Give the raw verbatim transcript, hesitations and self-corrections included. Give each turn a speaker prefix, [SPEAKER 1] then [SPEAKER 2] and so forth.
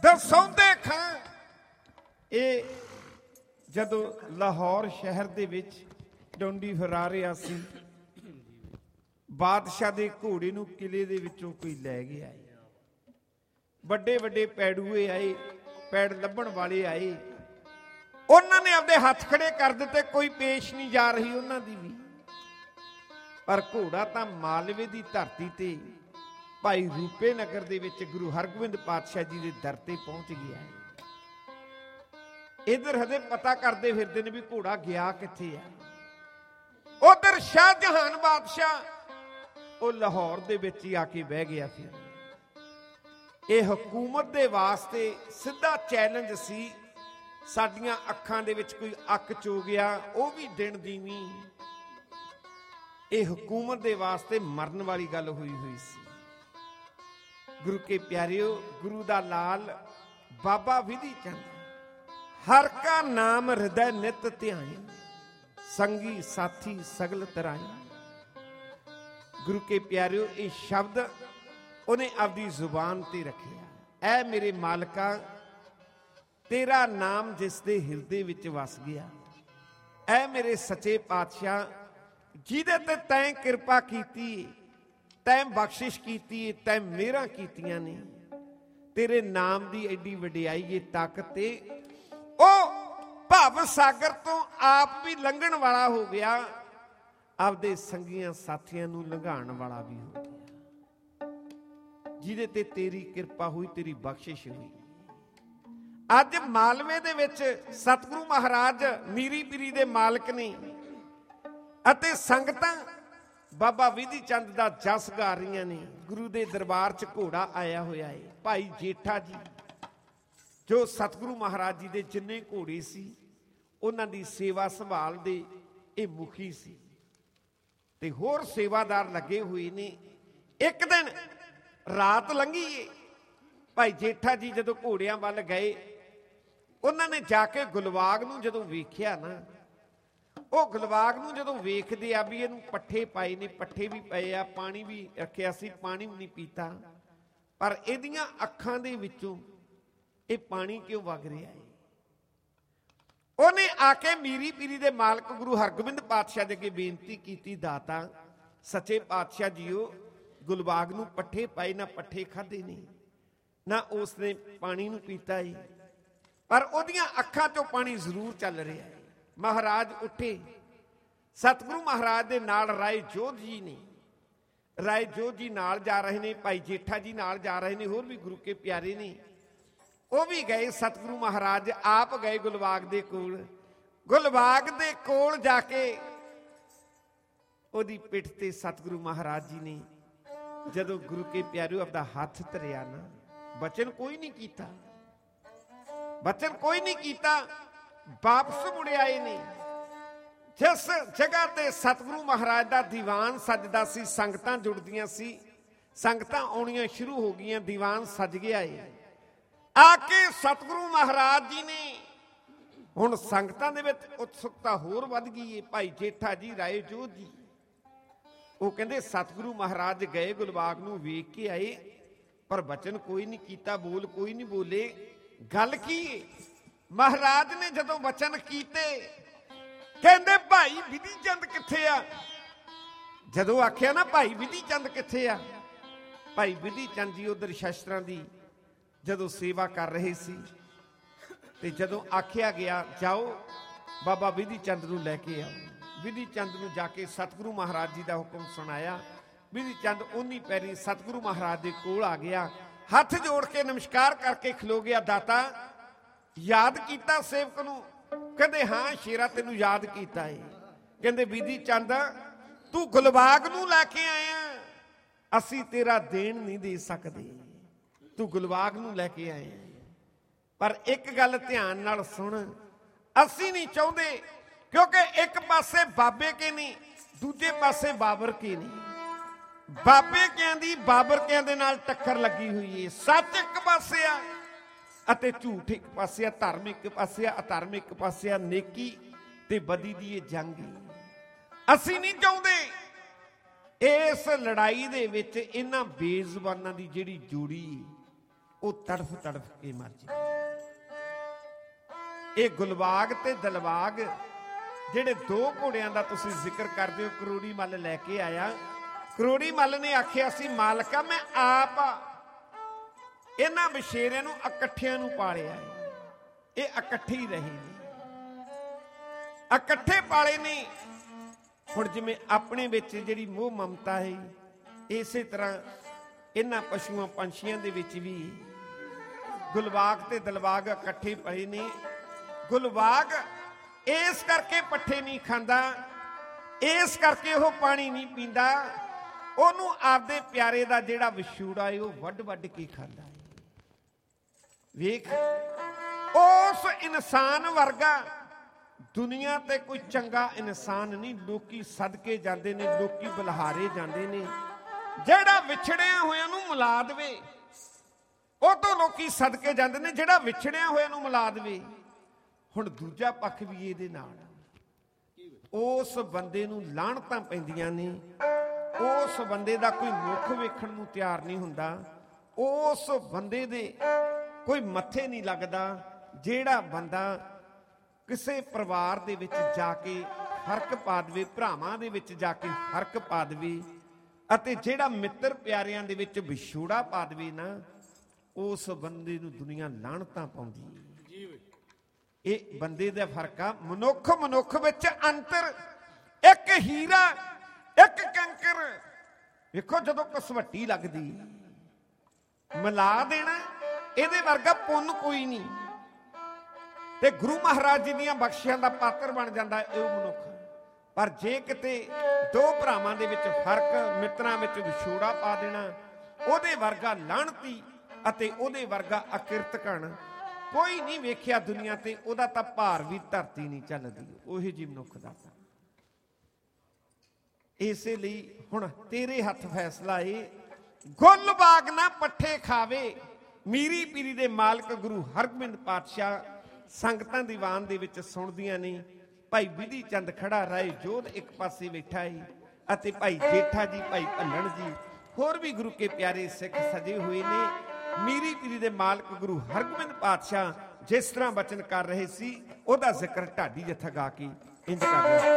[SPEAKER 1] ਤਾਂ ਸੌਂਦੇ ਖਾਂ। ਇਹ ਜਦੋਂ ਲਾਹੌਰ ਸ਼ਹਿਰ ਦੇ ਵਿੱਚ ਡੋਂਡੀ ਫਿਰਾ ਰਿਹਾ ਸੀ, ਬਾਦਸ਼ਾਹ ਦੇ ਘੋੜੇ ਨੂੰ ਕਿਲੇ ਦੇ ਵਿੱਚੋਂ ਕੋਈ ਲੈ ਗਿਆ। ਵੱਡੇ ਵੱਡੇ ਪੈੜੂਏ ਆਏ, ਪੈੜ ਲੱਭਣ ਵਾਲੇ ਆਏ, ਉਹਨਾਂ ਨੇ ਆਪਦੇ ਹੱਥ ਖੜੇ ਕਰ ਦਿੱਤੇ, ਕੋਈ ਪੇਸ਼ ਨਹੀਂ ਜਾ ਰਹੀ ਉਹਨਾਂ ਦੀ ਵੀ। ਪਰ ਘੋੜਾ ਤਾਂ ਮਾਲਵੇ ਦੀ ਧਰਤੀ ਤੇ ਭਾਈ ਰੂਪੇ ਨਗਰ ਦੇ ਵਿੱਚ ਗੁਰੂ ਹਰਗੋਬਿੰਦ ਪਾਤਸ਼ਾਹ ਜੀ ਦੇ ਦਰ ਤੇ ਪਹੁੰਚ ਗਿਆ। ਇਧਰ ਹਜੇ ਪਤਾ ਕਰਦੇ ਫਿਰਦੇ ਨੇ ਵੀ ਘੋੜਾ ਗਿਆ ਕਿੱਥੇ ਆ। ਉਧਰ ਸ਼ਾਹਜਹਾਨ ਬਾਦਸ਼ਾਹ ਉਹ ਲਾਹੌਰ ਦੇ ਵਿੱਚ ਹੀ ਆ ਕੇ ਬਹਿ ਗਿਆ ਸੀ। ਇਹ ਹਕੂਮਤ ਦੇ ਵਾਸਤੇ ਸਿੱਧਾ ਚੈਲੰਜ ਸੀ। ਸਾਡੀਆਂ ਅੱਖਾਂ ਦੇ ਵਿੱਚ ਕੋਈ ਅੱਖ ਚੋ ਗਿਆ, ਉਹ ਵੀ ਦਿਨ ਦੀਵੀਂ। ਇਹ ਹਕੂਮਤ ਦੇ ਵਾਸਤੇ ਮਰਨ ਵਾਲੀ ਗੱਲ ਹੋਈ ਹੋਈ ਸੀ। ਗੁਰੂ ਕੇ ਪਿਆਰਿਓ, ਗੁਰੂ ਦਾ ਲਾਲ ਬਾਬਾ ਵਿਧੀ ਚੰਦ, ਹਰ ਕਾ ਨਾਮ ਹਿਰਦੈ ਨਿਤ ਧਿਆਏ, ਸੰਗੀ ਸਾਥੀ ਸਗਲ ਤਰਾਏ। ਗੁਰੂ ਕੇ ਪਿਆਰਿਓ, ਇਹ ਸ਼ਬਦ ਉਹਨੇ ਆਪਦੀ ਜ਼ੁਬਾਨ ਤੇ ਰੱਖਿਆ। ਐ ਮੇਰੇ ਮਾਲਕਾ, ਤੇਰਾ ਨਾਮ ਜਿਸ ਦੇ ਹਿਰਦੇ ਵਿੱਚ ਵਸ ਗਿਆ, ਐ ਮੇਰੇ ਸੱਚੇ ਪਾਤਸ਼ਾਹ, ਜਿਹਦੇ ਤੇ ਤੈਂ ਕਿਰਪਾ ਕੀਤੀ, ਤੈਂ ਬਖਸ਼ਿਸ਼ ਕੀਤੀ, ਤੈਂ ਮਿਹਰਾਂ ਕੀਤੀਆਂ ਨੇ। ਤੇਰੇ ਨਾਮ ਦੀ ਐਡੀ ਵਡਿਆਈ, ਇਹ ਤਾਕਤ ਤੇ ਉਹ ਭਵ ਸਾਗਰ ਤੋਂ ਆਪ ਵੀ ਲੰਘਣ ਵਾਲਾ ਹੋ ਗਿਆ, ਆਪਦੇ ਸੰਗੀਆਂ ਸਾਥੀਆਂ ਨੂੰ ਲੰਘਾਉਣ ਵਾਲਾ ਵੀ ਹੋ ਗਿਆ, ਜਿਹਦੇ ਤੇ ਤੇਰੀ ਕਿਰਪਾ ਹੋਈ, ਤੇਰੀ ਬਖਸ਼ਿਸ਼ ਹੋਈ। ਅੱਜ ਮਾਲਵੇ ਦੇ ਵਿੱਚ ਸਤਿਗੁਰੂ ਮਹਾਰਾਜ ਮੀਰੀ ਪੀਰੀ ਦੇ ਮਾਲਕ ਨੇ ਅਤੇ ਸੰਗਤਾਂ ਬਾਬਾ ਵਿਧੀ ਚੰਦ ਦਾ ਜਸ ਗਾ ਰਹੀਆਂ ਨੇ। ਗੁਰੂ ਦੇ ਦਰਬਾਰ 'ਚ ਘੋੜਾ ਆਇਆ ਹੋਇਆ ਹੈ। ਭਾਈ ਜੇਠਾ ਜੀ ਜੋ ਸਤਿਗੁਰੂ ਮਹਾਰਾਜ ਜੀ ਦੇ ਜਿੰਨੇ ਘੋੜੇ ਸੀ, ਉਹਨਾਂ ਦੀ ਸੇਵਾ ਸੰਭਾਲ ਦੇ ਇਹ ਮੁਖੀ ਸੀ ਤੇ ਹੋਰ ਸੇਵਾਦਾਰ ਲੱਗੇ ਹੋਏ ਨੇ। ਇੱਕ ਦਿਨ ਰਾਤ ਲੰਘੀ ਏ, ਭਾਈ ਜੇਠਾ ਜੀ ਜਦੋਂ ਘੋੜਿਆਂ ਵੱਲ ਗਏ, ਉਹਨਾਂ ਨੇ ਜਾ ਕੇ ਗੁਲਵਾਗ ਨੂੰ ਜਦੋਂ ਵੇਖਿਆ ਨਾ, ਉਹ ਗੁਲਵਾਗ ਨੂੰ ਜਦੋਂ ਵੇਖਦੇ ਆ ਵੀ ਇਹਨੂੰ ਪੱਠੇ ਪਾਏ ਨੇ, ਪੱਠੇ ਵੀ ਪਏ ਆ, ਪਾਣੀ ਵੀ ਰੱਖਿਆ ਸੀ, ਪਾਣੀ ਵੀ ਨਹੀਂ ਪੀਤਾ, ਪਰ ਇਹਦੀਆਂ ਅੱਖਾਂ ਦੇ ਵਿੱਚੋਂ ਇਹ ਪਾਣੀ ਕਿਉਂ ਵਗ ਰਿਹਾ ਹੈ। ਉਹਨੇ ਆ ਕੇ ਮੀਰੀ ਪੀਰੀ ਦੇ ਮਾਲਕ ਗੁਰੂ ਹਰਗੋਬਿੰਦ ਪਾਤਸ਼ਾਹ ਦੇ ਅੱਗੇ ਬੇਨਤੀ ਕੀਤੀ, ਦਾਤਾ ਸੱਚੇ ਪਾਤਸ਼ਾਹ ਜੀਓ, ਗੁਲਬਾਗ ਨੂੰ ਪੱਠੇ ਪਾਏ, ਨਾ ਪੱਠੇ ਖਾਧੇ ਨੇ, ਨਾ ਉਸਨੇ ਪਾਣੀ ਨੂੰ ਪੀਤਾ ਹੈ, ਪਰ ਉਹਦੀਆਂ ਅੱਖਾਂ ਚੋਂ ਪਾਣੀ ਜ਼ਰੂਰ ਚੱਲ ਰਿਹਾ ਹੈ। ਮਹਾਰਾਜ ਉੱਠੇ, ਸਤਿਗੁਰੂ ਮਹਾਰਾਜ ਦੇ ਨਾਲ ਰਾਏ ਜੋਧ ਜੀ ਨੇ, ਰਾਏ ਜੋਧ ਜੀ ਨਾਲ ਜਾ ਰਹੇ ਨੇ, ਭਾਈ ਜੇਠਾ ਜੀ ਨਾਲ ਜਾ ਰਹੇ ਨੇ, ਹੋਰ ਵੀ ਗੁਰੂ ਕੇ ਪਿਆਰੇ ਨੇ, ਉਹ ਵੀ ਗਏ। ਸਤਿਗੁਰੂ ਮਹਾਰਾਜ ਆਪ ਗਏ ਗੁਲਬਾਗ ਦੇ ਕੋਲ। ਗੁਲਬਾਗ ਦੇ ਕੋਲ ਜਾ ਕੇ ਉਹਦੀ ਪਿੱਠ ਤੇ ਸਤਿਗੁਰੂ ਮਹਾਰਾਜ ਜੀ ਨੇ ਜਦੋਂ ਗੁਰੂ ਕੇ ਪਿਆਰਿਓ ਆਪਦਾ ਹੱਥ ਧਰਿਆ ਨਾ, ਬਚਨ ਕੋਈ ਨਹੀਂ ਕੀਤਾ, ਬਚਨ ਕੋਈ ਨਹੀਂ ਕੀਤਾ, ਵਾਪਸ ਮੁੜੇ ਆਏ ਨੇ। ਜਿਸ ਜਗ੍ਹਾ ਤੇ ਸਤਿਗੁਰੂ ਮਹਾਰਾਜ ਦਾ ਦੀਵਾਨ ਸਜਦਾ ਸੀ, ਸੰਗਤਾਂ ਜੁੜਦੀਆਂ ਸੀ, ਸੰਗਤਾਂ ਆਉਣੀਆਂ ਸ਼ੁਰੂ ਹੋ ਗਈਆਂ, ਦੀਵਾਨ ਸਜ ਗਿਆ ਏ। ਆ ਕੇ ਸਤਿਗੁਰੂ ਮਹਾਰਾਜ ਜੀ ਨੇ, ਹੁਣ ਸੰਗਤਾਂ ਦੇ ਵਿੱਚ ਉਤਸੁਕਤਾ ਹੋਰ ਵੱਧ ਗਈ ਏ। ਭਾਈ ਜੇਠਾ ਜੀ, ਰਾਏ ਜੋਧ ਜੀ, ਉਹ ਕਹਿੰਦੇ ਸਤਿਗੁਰੂ ਮਹਾਰਾਜ ਗਏ, ਗੁਲਬਾਗ ਨੂੰ ਵੇਖ ਕੇ ਆਏ, ਪਰ ਬਚਨ ਕੋਈ ਨਹੀਂ ਕੀਤਾ, ਬੋਲ ਕੋਈ ਨਹੀਂ ਬੋਲੇ। ਗੱਲ ਕੀ ਏ? ਮਹਾਰਾਜ ਨੇ ਜਦੋਂ ਵਚਨ ਕੀਤੇ, ਕਹਿੰਦੇ ਭਾਈ ਵਿਧੀ ਚੰਦ ਕਿੱਥੇ ਆ? ਜਦੋਂ ਆਖਿਆ ਨਾ ਭਾਈ ਵਿਧੀ ਚੰਦ ਕਿੱਥੇ ਆ, ਭਾਈ ਵਿਧੀ ਚੰਦ ਜੀ ਉਧਰ ਸ਼ਸਤਰਾਂ ਦੀ ਜਦੋਂ ਸੇਵਾ ਕਰ ਰਹੇ ਸੀ, ਤੇ ਜਦੋਂ ਆਖਿਆ ਗਿਆ ਜਾਓ ਬਾਬਾ ਵਿਧੀ ਚੰਦ ਨੂੰ ਲੈ ਕੇ ਆਓ, ਵਿਧੀ ਚੰਦ ਨੂੰ ਜਾ ਕੇ ਸਤਿਗੁਰੂ ਮਹਾਰਾਜ ਜੀ ਦਾ ਹੁਕਮ ਸੁਣਾਇਆ। ਵਿਧੀ ਚੰਦ ਉਨੀ ਪੈਰੀ ਸਤਿਗੁਰੂ ਮਹਾਰਾਜ ਦੇ ਕੋਲ ਆ ਗਿਆ, ਹੱਥ ਜੋੜ ਕੇ ਨਮਸਕਾਰ ਕਰਕੇ ਖਲੋ ਗਿਆ। ਦਾਤਾ ਯਾਦ ਕੀਤਾ ਸੇਵਕ ਨੂੰ? ਕਹਿੰਦੇ ਹਾਂ ਸ਼ੇਰਾ, ਤੈਨੂੰ ਯਾਦ ਕੀਤਾ ਏ। ਕਹਿੰਦੇ ਵਿਧੀ ਚੰਦ, ਤੂੰ ਗੁਲਬਾਗ ਨੂੰ ਲੈ ਕੇ ਆਇਆ, ਅਸੀਂ ਤੇਰਾ ਦੇਣ ਨਹੀਂ ਦੇ ਸਕਦੇ, ਤੂੰ ਗੁਲਬਾਗ ਨੂੰ ਲੈ ਕੇ ਆਏ। ਪਰ ਇੱਕ ਗੱਲ ਧਿਆਨ ਨਾਲ ਸੁਣ, ਅਸੀਂ ਨਹੀਂ ਚਾਹੁੰਦੇ, ਕਿਉਂਕਿ ਇੱਕ ਪਾਸੇ ਬਾਬੇ ਕੇ ਨਹੀਂ, ਦੂਜੇ ਪਾਸੇ ਬਾਬਰ ਕੇ ਨਹੀਂ। ਬਾਬੇ ਕਿਆਂ ਦੀ ਬਾਬਰ ਕਿਆਂ ਦੇ ਨਾਲ ਟੱਕਰ ਲੱਗੀ ਹੋਈ ਏ। ਸੱਚ ਇੱਕ ਪਾਸੇ ਆ ਅਤੇ ਝੂਠ ਇੱਕ ਪਾਸੇ ਆ, ਧਰਮ ਇੱਕ ਪਾਸੇ ਆ, ਅਧਰਮ ਇੱਕ ਪਾਸੇ ਆ, ਨੇਕੀ ਤੇ ਬਦੀ ਦੀ ਇਹ ਜੰਗ। ਅਸੀਂ ਨਹੀਂ ਚਾਹੁੰਦੇ ਇਸ ਲੜਾਈ ਦੇ ਵਿੱਚ ਇਹਨਾਂ ਬੇਜ਼ੁਬਾਨਾਂ ਦੀ ਜਿਹੜੀ ਜੋੜੀ ਉਹ ਤੜਫ ਤੜਫ ਕੇ ਮਰ ਜਾਏ। ਇਹ ਗੁਲਬਾਗ ਤੇ ਦਿਲਬਾਗ ਜਿਹੜੇ ਦੋ ਘੋੜਿਆਂ ਦਾ ਤੁਸੀਂ ਜ਼ਿਕਰ ਕਰਦੇ ਹੋ, ਕਰੋੜੀ ਮੱਲ ਲੈ ਕੇ ਆਇਆ। ਕਰੋੜੀ ਮੱਲ ਨੇ ਆਖਿਆ ਸੀ ਮਾਲਕਾ ਮੈਂ ਆਪ ਇਹਨਾਂ ਬਸ਼ੇਰਿਆਂ ਨੂੰ ਇਕੱਠਿਆਂ ਨੂੰ ਪਾਲਿਆ ਹੈ, ਇਹ ਇਕੱਠੇ ਹੀ ਰਹੇ ਨੇ, ਇਕੱਠੇ ਪਾਲੇ ਨੇ। ਹੁਣ ਜਿਵੇਂ ਆਪਣੇ ਵਿੱਚ ਜਿਹੜੀ ਮੋਹ ਮਮਤਾ ਹੈ, ਇਸੇ ਤਰ੍ਹਾਂ ਇਹਨਾਂ ਪਸ਼ੂਆਂ ਪੰਛੀਆਂ ਦੇ ਵਿੱਚ ਵੀ ਗੁਲਬਾਗ ਤੇ ਦਿਲਬਾਗ ਇਕੱਠੇ ਪਏ ਨੇ। ਗੁਲਬਾਗ ਇਸ ਕਰਕੇ ਪੱਠੇ ਨਹੀਂ ਖਾਂਦਾ, ਇਸ ਕਰਕੇ ਉਹ ਪਾਣੀ ਨਹੀਂ ਪੀਂਦਾ, ਉਹਨੂੰ ਆਪਦੇ ਪਿਆਰੇ ਦਾ ਜਿਹੜਾ ਵਿਛੂੜਾ ਹੈ ਉਹ ਵੱਢ ਵੱਢ ਕੇ ਖਾਂਦਾ ਹੈ। ਵੇਖ, ਉਸ ਇਨਸਾਨ ਵਰਗਾ ਦੁਨੀਆ ਤੇ ਕੋਈ ਚੰਗਾ ਇਨਸਾਨ ਨਹੀਂ। ਲੋਕੀ ਸਦਕੇ ਜਾਂਦੇ ਨੇ, ਲੋਕੀ ਬਲਿਹਾਰੇ ਜਾਂਦੇ ਨੇ, ਜਿਹੜਾ ਵਿਛੜਿਆ ਹੋਇਆਂ ਨੂੰ ਮਿਲਾ ਦੇਵੇ ਉਹ ਤੋਂ ਲੋਕੀ ਸਦਕੇ ਜਾਂਦੇ ਨੇ, ਜਿਹੜਾ ਵਿਛੜਿਆ ਹੋਇਆਂ ਨੂੰ ਮਿਲਾ ਦੇਵੇ। ਹੁਣ ਦੂਜਾ ਪੱਖ ਵੀ ਇਹਦੇ ਨਾਲ, ਉਸ ਬੰਦੇ ਨੂੰ ਲਾਹਣਤਾਂ ਪੈਂਦੀਆਂ ਨੇ, ਉਸ ਬੰਦੇ ਦਾ ਕੋਈ ਮੁੱਖ ਵੇਖਣ ਨੂੰ ਤਿਆਰ ਨਹੀਂ ਹੁੰਦਾ, ਉਸ ਬੰਦੇ ਦੇ ਕੋਈ ਮੱਥੇ ਨਹੀਂ ਲੱਗਦਾ, ਜਿਹੜਾ ਬੰਦਾ ਕਿਸੇ ਪਰਿਵਾਰ ਦੇ ਵਿੱਚ ਜਾ ਕੇ ਫਰਕ ਪਾ ਦੇਵੇ, ਭਰਾਵਾਂ ਦੇ ਵਿੱਚ ਜਾ ਕੇ ਫਰਕ ਪਾ ਦੇਵੇ, ਅਤੇ ਜਿਹੜਾ ਮਿੱਤਰ ਪਿਆਰਿਆਂ ਦੇ ਵਿੱਚ ਵਿਛੋੜਾ ਪਾ ਦੇਵੇ ਨਾ, ਉਸ ਬੰਦੇ ਨੂੰ ਦੁਨੀਆ ਲਾਹਣਤਾਂ ਪਾਉਂਦੀ ਹੈ। ਇਹ ਬੰਦੇ ਦਾ ਫਰਕ ਆ। ਮਨੁੱਖ ਮਨੁੱਖ ਵਿੱਚ ਅੰਤਰ, ਇੱਕ ਹੀਰਾ ਇੱਕ ਕੰਕਰ। ਵੇਖੋ ਜਦੋਂ ਕਸਵੱਟੀ ਲੱਗਦੀ ਮਿਲਾ ਦੇਣਾ, ਇਹਦੇ ਵਰਗਾ ਪੁੰਨ ਕੋਈ ਨਹੀਂ, ਤੇ ਗੁਰੂ ਮਹਾਰਾਜ ਜੀ ਦੀਆਂ ਬਖਸ਼ਿਸ਼ਾਂ ਦਾ ਪਾਤਰ ਬਣ ਜਾਂਦਾ ਇਹ ਮਨੁੱਖ। ਪਰ ਜੇ ਕਿਤੇ ਦੋ ਭਰਾਵਾਂ ਦੇ ਵਿੱਚ ਫਰਕ, ਮਿੱਤਰਾਂ ਵਿੱਚ ਵਿਛੋੜਾ ਪਾ ਦੇਣਾ, ਉਹਦੇ ਵਰਗਾ ਲਾਹਣਤੀ ਅਤੇ ਉਹਦੇ ਵਰਗਾ ਅਕਿਰਤਕਣ ਕੋਈ ਨਹੀਂ ਵੇਖਿਆ ਦੁਨੀਆ ਤੇ। ਉਹਦਾ ਤਾਂ ਭਾਰ ਵੀ ਧਰਤੀ ਨਹੀਂ ਚੱਲਦੀ, ਉਹੀ ਜੀ ਮਨੁੱਖ ਦਾ। ਇਸੇ ਲਈ ਹੁਣ ਤੇਰੇ ਹੱਥ ਫੈਸਲਾ ਏ, ਗੁਲਬਾਗ ਨਾ ਪੱਠੇ ਖਾਵੇ। ਮੀਰੀ ਪੀਰੀ ਦੇ ਮਾਲਕ ਗੁਰੂ ਹਰਗੋਬਿੰਦ ਪਾਤਸ਼ਾਹ ਸੰਗਤਾਂ ਦੀਵਾਨ ਦੇ ਵਿੱਚ ਸੁਣਦੀਆਂ ਨੇ। ਭਾਈ ਵਿਧੀ ਚੰਦ ਖੜਾ ਰਾਏ ਜੋਧ ਇੱਕ ਪਾਸੇ ਬੈਠਾ ਏ, ਅਤੇ ਭਾਈ ਜੇਠਾ ਜੀ, ਭਾਈ ਭੱਲਣ ਜੀ, ਹੋਰ ਵੀ ਗੁਰੂ ਕੇ ਪਿਆਰੇ ਸਿੱਖ ਸਜੇ ਹੋਏ ਨੇ। ਮੀਰੀ ਪੀਰੀ ਦੇ ਮਾਲਕ ਗੁਰੂ ਹਰਗੋਬਿੰਦ ਪਾਤਸ਼ਾਹ ਜਿਸ ਤਰ੍ਹਾਂ ਬਚਨ ਕਰ ਰਹੇ ਸੀ, ਉਹਦਾ ਜ਼ਿਕਰ ਢਾਡੀ ਜਥਾ ਗਾ ਕੇ ਇੰਜ ਕਰ ਰਿਹਾ।